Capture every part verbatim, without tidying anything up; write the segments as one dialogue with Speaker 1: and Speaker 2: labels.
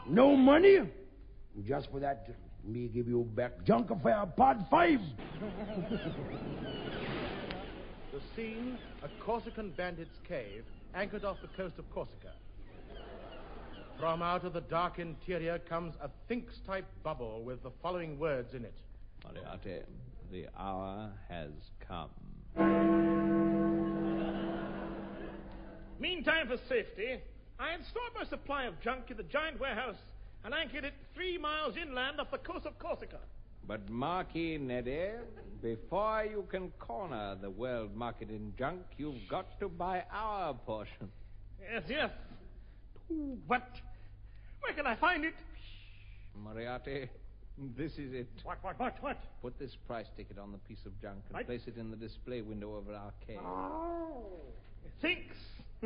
Speaker 1: No money? Just for that, me give you back junk affair part five.
Speaker 2: The scene, a Corsican bandit's cave, anchored off the coast of Corsica. From out of the dark interior comes a Sphinx-type bubble with the following words in it.
Speaker 3: Moriarty, the hour has come.
Speaker 4: Meantime, for safety, I had stored my supply of junk in the giant warehouse and anchored it three miles inland off the coast of Corsica.
Speaker 3: But Marquis Neddy, before you can corner the world market in junk, you've got to buy our portion.
Speaker 4: Yes, yes. But where can I find it?
Speaker 3: Moriarty, this is it.
Speaker 4: What, what, what, what?
Speaker 3: Put this price ticket on the piece of junk and
Speaker 4: Right.
Speaker 3: place it in the display window over our cave.
Speaker 4: Oh, thanks.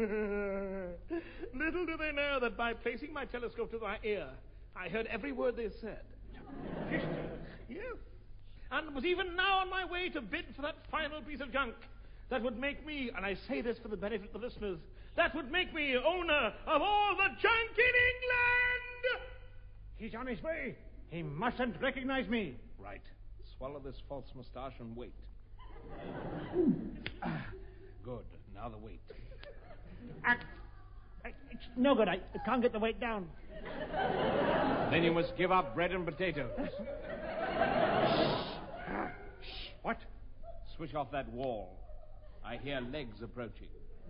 Speaker 4: Little do they know that by placing my telescope to my ear, I heard every word they said. Yes. And was even now on my way to bid for that final piece of junk that would make me, and I say this for the benefit of the listeners, that would make me owner of all the junk in England!
Speaker 5: He's on his way. He mustn't recognize me.
Speaker 3: Right. Swallow this false mustache and wait. Good. Now the weight.
Speaker 5: Ah, it's no good. I can't get the weight down.
Speaker 3: Then you must give up bread and potatoes.
Speaker 5: What?
Speaker 3: Switch off that wall. I hear legs approaching.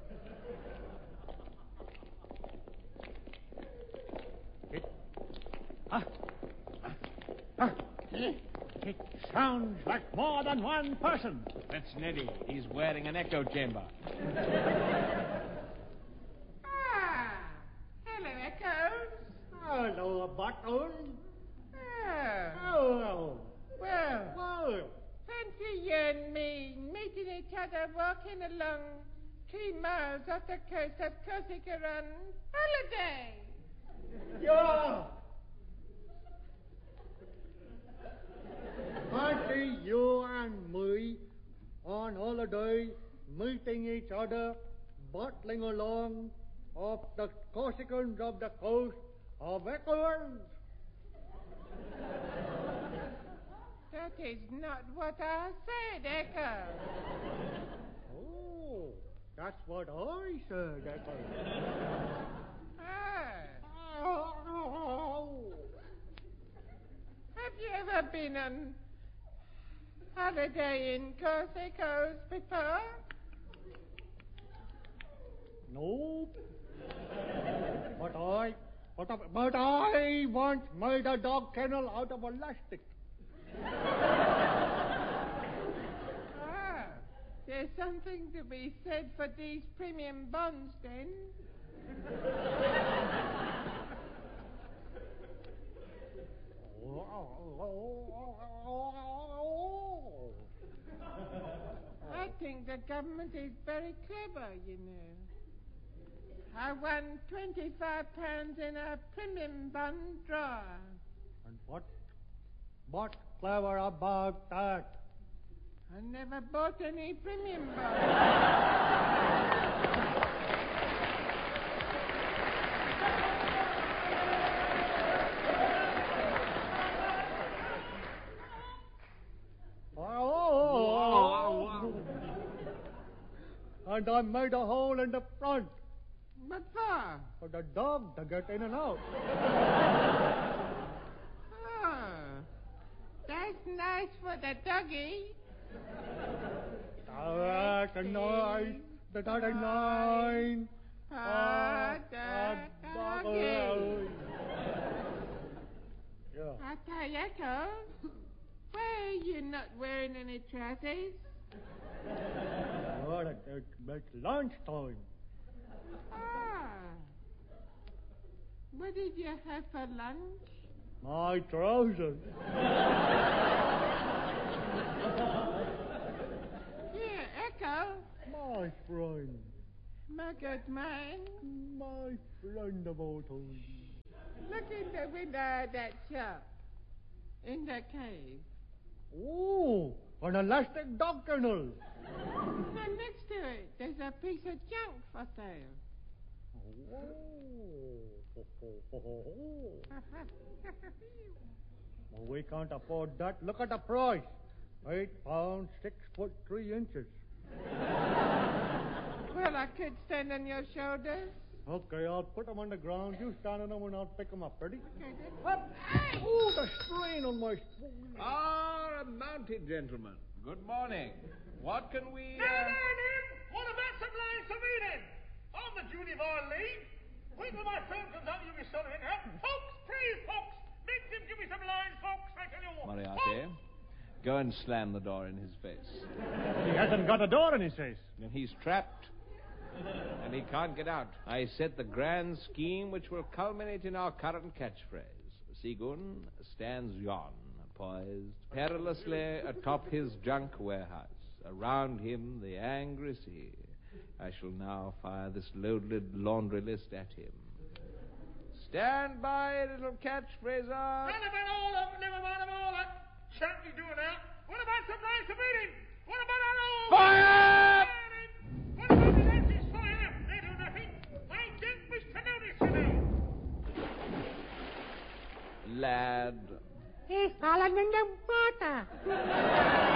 Speaker 5: It, ah, ah, it sounds like more than one person.
Speaker 3: That's Neddy. He's wearing an echo chamber.
Speaker 6: Ah, hello, Echoes.
Speaker 5: Hello, Button.
Speaker 6: Ah,
Speaker 5: Oh,
Speaker 6: well,
Speaker 5: well.
Speaker 6: fancy you and me meeting each other walking along three miles off the coast of Corsica on holiday.
Speaker 5: Yeah. Fancy you and me on holiday meeting each other, bottling along off the Corsicans of the coast of Ecuador.
Speaker 6: That is not what I said, Echo.
Speaker 5: Oh, that's what I said, Echo.
Speaker 6: Ah,
Speaker 5: Oh.
Speaker 6: have you ever been on holiday in Corsica before?
Speaker 5: Nope. But I, but I, but I once made a dog kennel out of elastic.
Speaker 6: Ah, there's something to be said for these premium bonds, then. I think the government is very clever, you know. I won twenty-five pounds in a premium bond draw.
Speaker 5: And what, what clever about that?
Speaker 6: I never bought any premium bonds.
Speaker 5: Oh, and I made a hole in the front
Speaker 6: What for?
Speaker 5: for the dog to get in and out.
Speaker 6: Oh, that's nice for the doggy.
Speaker 5: That's a nice, that's a nine.
Speaker 6: Ah, the doggy.
Speaker 5: Yeah.
Speaker 6: I tell you, Echo, why are you not wearing any trousers?
Speaker 5: Well, it, it, it's lunchtime.
Speaker 6: Ah. What did you have for lunch?
Speaker 5: My trousers.
Speaker 6: Here, Echo,
Speaker 5: My friend.
Speaker 6: my good man.
Speaker 5: My friend of all time.
Speaker 6: Look in the window of that shop. In the cave.
Speaker 5: Oh, an elastic dog kennel.
Speaker 6: And next to it, there's a piece of junk for sale.
Speaker 5: Well, we can't afford that. Look at the price. Eight pounds, six foot, three inches.
Speaker 6: Well, I could stand on your shoulders.
Speaker 5: Okay, I'll put them on the ground. You stand on them and I'll pick them up. Ready?
Speaker 6: Okay, then.
Speaker 5: Up. Oh, the strain on my...
Speaker 3: Ah, a mounted gentleman. Good morning. What can we...
Speaker 4: Now,
Speaker 3: Uh...
Speaker 4: now, now, what about some lines for reading? On the duty of our leave. Wait till my phone comes out, you'll be stuttering out. Folks, please, folks, make him give me some lines, folks, I tell you what.
Speaker 3: Moriarty, go and slam the door in his face.
Speaker 5: He hasn't got a door in his face.
Speaker 3: And he's trapped. And he can't get out. I set the grand scheme which will culminate in our current catchphrase. Seagoon stands yon, poised perilously atop his junk warehouse. Around him the angry sea. I shall now fire this loaded laundry list at him. Stand by, little catchphraser.
Speaker 4: What about all of them? Never mind all that chat you do now. What about some lines for reading? What about our own...
Speaker 3: Fire!
Speaker 4: What about the Nancy's fire? They do nothing. I don't wish to notice, you know.
Speaker 3: Lad.
Speaker 6: He's fallen in the water.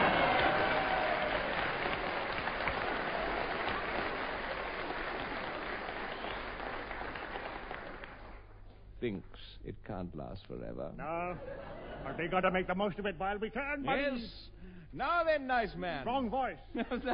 Speaker 3: Thinks it can't last forever.
Speaker 5: No. But we got to make the most of it while we can, buddy.
Speaker 3: Yes. Now then, nice man.
Speaker 5: Wrong voice.
Speaker 6: Nothing,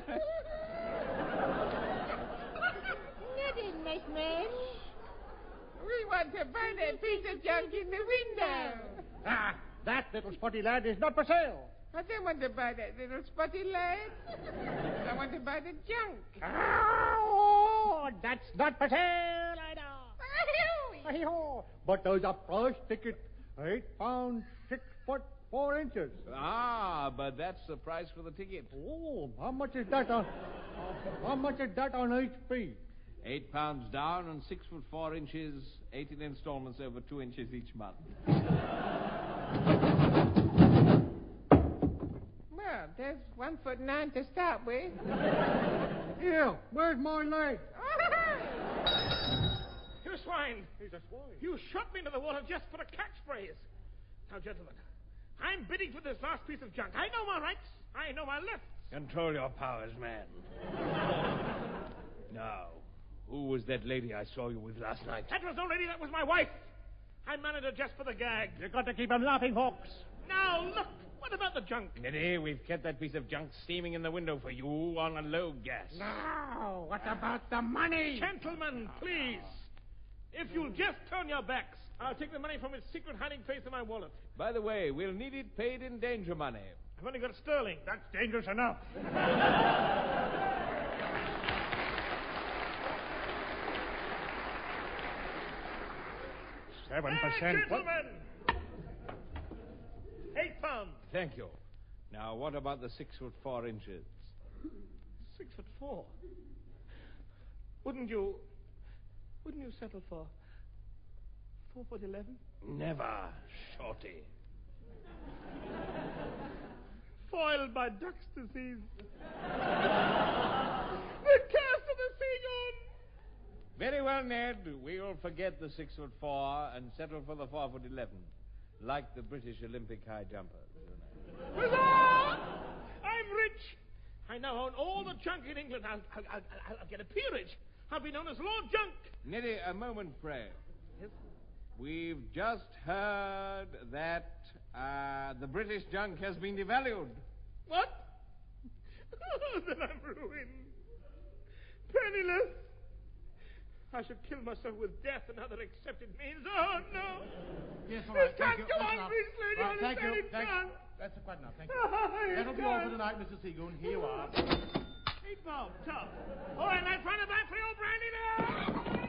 Speaker 6: Miss Man. We want to buy that piece of junk in the window.
Speaker 5: Ah, that little spotty lad is not for sale.
Speaker 6: I don't want to buy that little spotty lad. I want to buy the junk.
Speaker 5: Oh, that's not for sale, I know. Hey-ho. But there's a price ticket. Eight pounds, six foot, four inches.
Speaker 3: Ah, but that's the price for the ticket.
Speaker 5: Oh, how much is that on... How much is that on H P?
Speaker 3: Eight pounds down and six foot four inches, eighteen installments over two inches each month.
Speaker 6: Well, there's one foot nine to start with.
Speaker 5: Here, where's my leg?
Speaker 4: You swine.
Speaker 5: He's a swine.
Speaker 4: You shot me into the water just for a catchphrase. Now, gentlemen, I'm bidding for this last piece of junk. I know my rights. I know my lefts.
Speaker 3: Control your powers, man. Now, who was that lady I saw you with last night?
Speaker 4: That was no lady, that was my wife. I married her just for the gag.
Speaker 5: You got to keep him laughing, folks.
Speaker 4: Now, look, what about the junk?
Speaker 3: Neddy, we've kept that piece of junk steaming in the window for you on a low gas.
Speaker 5: Now, what about the money?
Speaker 4: Gentlemen, please. If you'll just turn your backs, I'll take the money from its secret hiding place in my wallet.
Speaker 3: By the way, we'll need it paid in danger money.
Speaker 4: I've only got sterling.
Speaker 5: That's dangerous enough. Seven
Speaker 4: Hey,
Speaker 5: percent.
Speaker 4: gentlemen! Eight pounds.
Speaker 3: Thank you. Now, what about the six foot four inches?
Speaker 4: Six foot four. Wouldn't you... Wouldn't you settle for... Four foot eleven?
Speaker 3: Never, shorty.
Speaker 4: Foiled by duck's disease. The curse of the Seagoon!
Speaker 3: Very well, Ned. We'll forget the six foot four and settle for the four foot eleven, like the British Olympic high jumpers.
Speaker 4: Huzzah! I'm rich. I now own all the junk in England. I'll, I'll, I'll, I'll get a peerage. I'll be known as Lord Junk.
Speaker 3: Neddy, a moment, pray.
Speaker 4: Yes?
Speaker 3: We've just heard that uh, the British junk has been devalued.
Speaker 4: What? Oh, then I'm ruined. Penniless. I should kill myself with death and other accepted means. Oh, no.
Speaker 2: Yes, all right.
Speaker 4: It
Speaker 2: Thank
Speaker 4: can't
Speaker 2: you.
Speaker 4: go
Speaker 2: That's
Speaker 4: on,
Speaker 2: enough.
Speaker 4: please, lady.
Speaker 2: Right, thank you.
Speaker 4: Understand it
Speaker 2: Thank
Speaker 4: can't.
Speaker 2: That's quite enough. Thank you.
Speaker 4: Oh, it
Speaker 2: That'll be all for
Speaker 4: can't.
Speaker 2: tonight, Mister Seagoon. Here you are.
Speaker 4: Eight bob, tough. All right, lads, find a bag for your brandy now.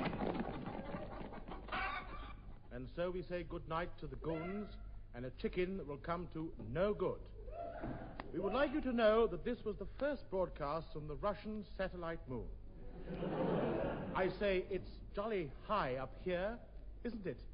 Speaker 2: And so we say good night to the goons and a chicken that will come to no good. We would like you to know that this was the first broadcast from the Russian satellite moon. I say it's jolly high up here, isn't it?